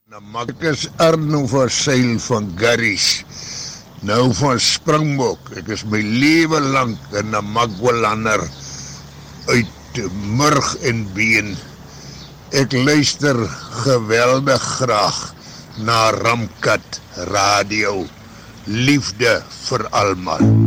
Ek is Arno van Seil van Garries, nou van Springbok. Ek is my lewe lank 'n Namakwa-lander uit murg en been. Ek luister geweldig graag na Ramkat Radio. Liefde vir almal.